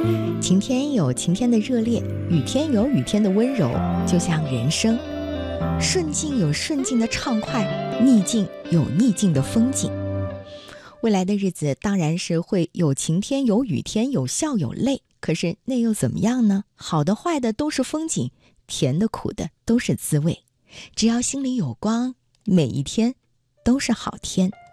晴天有晴天的热烈，雨天有雨天的温柔，就像人生，顺境有顺境的畅快，逆境有逆境的风景。未来的日子当然是会有晴天有雨天，有笑有泪，可是那又怎么样呢？好的坏的都是风景，甜的苦的都是滋味，只要心里有光，每一天都是好天。